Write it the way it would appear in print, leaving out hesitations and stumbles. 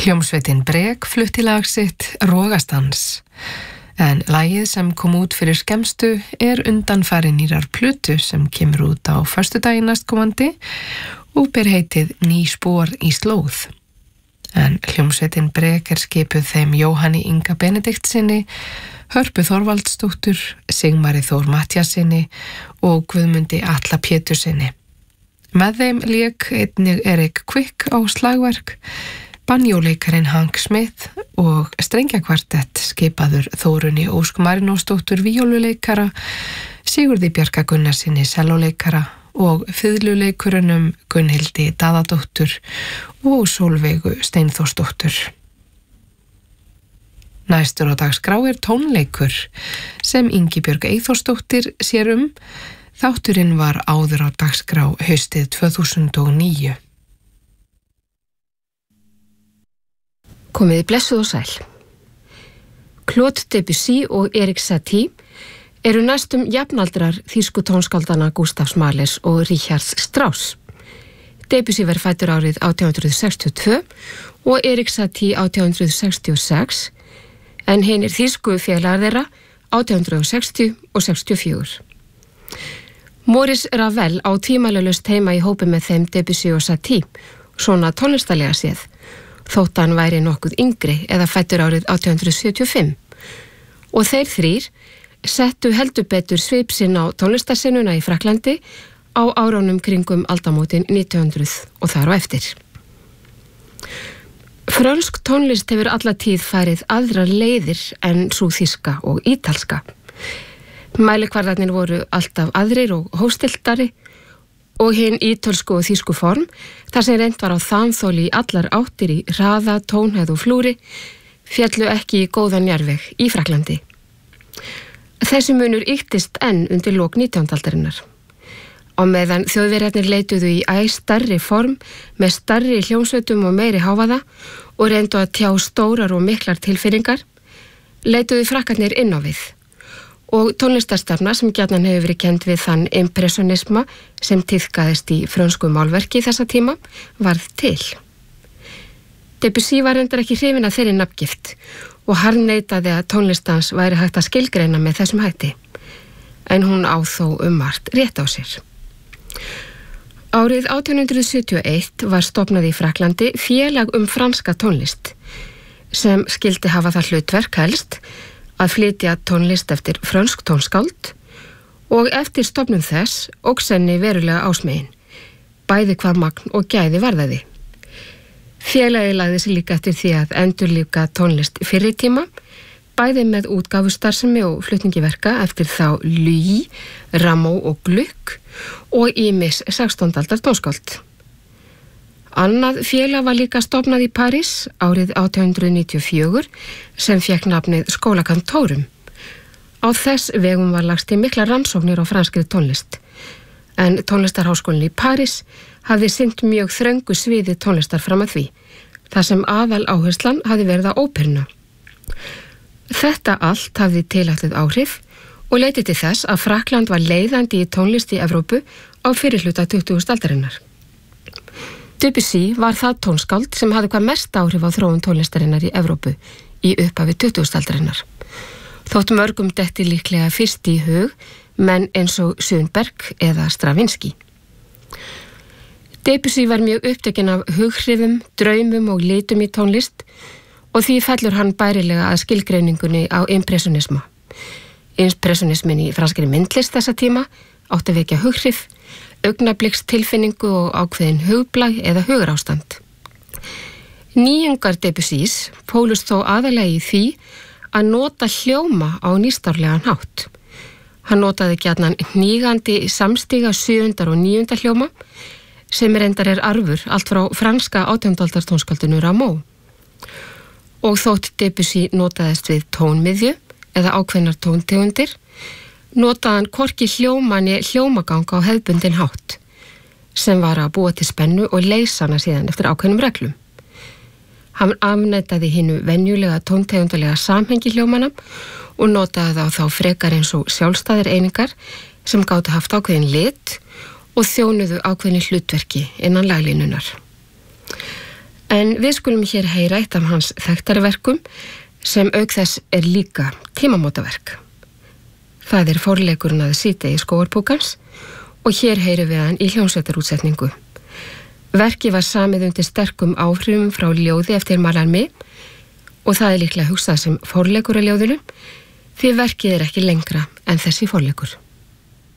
Hljómsveitin Brek flutti lag sitt Rogastans, en lagið sem kom út fyrir skemmstu undanfari nýrar plötu sem kemur út á föstudaginn næstkomandi og ber heitið Ný spor í slóð. En hljómsveitin Brek skipuð þeim Jóhanni Inga Benediktsinni, Hörpu Þorvaldsdóttur, Sigmari Þór Matthíassinni og Guðmundi Atla Pétursinni. Með þeim lék einnig Erik Quick á slagverk, banjóleikarin Hank Smith og strengjakvartett skipaður Þórunni Ósk Marinósdóttur víóluleikara, Sigurði Bjarka Gunnarsinni sellóleikara og fiðluleikurunum Gunnhildi Daðadóttur og Sólveigu Steinþórsdóttur. Næstur á dagskrá tónleikur sem Ingibjörg Eyþórsdóttir sér Þátturinn var áður á dagskrá haustið 2009. Komiði blessuð og sæl. Claude Debussy og Erik Satie eru næstum jafnaldrar þýsku tónskáldana Gustavs Mahlers og Richards Strauss. Debussy var fæddur árið 1862 og Erik Satie 1866, en hinir þýsku félagar þeirra 1860 og 64. Maurice Ravel á tímalalaust heima í hópi með þeim Debussy og Satie, svona tónlistarlega séð, þótt hann væri nokkuð yngri eða fæddur árið 1875. Og þeir þrír settu heldur betur svip sinn á tónlistarsinnuna í Frakklandi á árunum kringum aldamótin 1900 og þar á eftir. Frönsk tónlist hefur alla tíð farið aðrar leiðir en sú þýska og ítalska. Mælikvarðarnir voru alltaf aðrir og hóstiltari og hinn ítölsku og þýsku form, þar sem reynt var á þanþoli í allar áttir í hraða, tónhæð og flúri, féllu ekki í góðan jarðveg í Frakklandi. Þessi munur ýktist enn undir lok 19. aldarinnar. Á meðan Þjóðverjarnir leituðu í æ stærri form með stærri hljómsveitum og meiri hávaða og reyndu að tjá stórar og miklar tilfinningar, leituðu Frakkarnir inn á við. Og tónlistarstefna sem gjarnan hefur verið kennd við þann impressionisma sem tíðkaðist í frönsku málverki þessa tíma varð til. Debussy var reyndar ekki hrifin af þeirri nafngift og harðneitaði að tónlistans væri hægt að skilgreina með þessum hætti, en hún á þó margt rétt á sér. Árið 1871 var stofnað í Frakklandi félag franska tónlist sem skildi hafa það hlutverk helst að flytja tónlist eftir frönsk tónskáld og eftir stofnun þess óx henni verulega ásmegin, bæði hvað magn og gæði varðaði. Félagið lagði sig líka eftir því að endurlífga tónlist fyrri tíma, bæði með útgáfustarfsemi og flutningi verka eftir þá Lully, Rameau og Gluck og ýmis 16. aldar tónskáld. Annað félag var líka stofnað í París árið 1894 sem fékk nafnið Skólakantórum. Á þess vegum var lagst í mikla rannsóknir á franskri tónlist, en tónlistarháskólinn í París hafði sinnt mjög þröngu sviði tónlistar fram að því, þar sem aðal áherslan hafði verið á óperuna. Þetta allt hafði tilætluð áhrif og leiddi til þess að Frakkland var leiðandi í tónlist í Evrópu á fyrrihluta 20. aldarinnar. Debussy var það tónskáld sem hafði hvað mest áhrif á þróun tónlistarinnar í Evrópu í upphafi 20. aldarinnar. Þótt mörgum detti líklega fyrst í hug menn eins og Schönberg eða Stravinsky. Debussy var mjög upptekinn af hughrifum, draumum og litum í tónlist og því fellur hann bærilega að skilgreiningunni á impressionisma. Impressionismin í franskri myndlist þessa tíma átti að vekja hughrif, augnablikstilfinningu og ákveðin hugblag eða hugarástand. Nýjungar Debussys fólust þó aðallega í því að nota hljóma á nýstárlegan hátt. Hann notaði gjarnan hnígandi samstíga 7. og 9. hljóma sem reyndar arfur allt frá franska 18. aldar tónskáldinu Rameau. Og þótt Debussy notaðist við tónmiðju eða ákveðnar tóntegundir, notaði hann hvorki hljómani hljómagang á hefðbundin hátt, sem var að búa til spennu og leysa hana síðan eftir ákveðnum reglum. Hann afneitaði hinu venjulega tóntegundarlega samhengi hljómana og notaði þá frekar eins og sjálfstæðir einingar sem gátu haft ákveðin lit og þjónuðu ákveðin hlutverki innan laglínunar. En við skulum hér heyra eitt af hans þekktari verkum sem auk þess líka tímamótaverk. Það forleikurinn að síðdegi skógarbúkans og hér heyrum við hann í hljómsveitarútsetningu. Verkið var samið undir sterkum áhrifum frá ljóði eftir Mallarmé og það líklega hugsað sem forleikur að ljóðinu því verkið ekki lengra en þessi forleikur.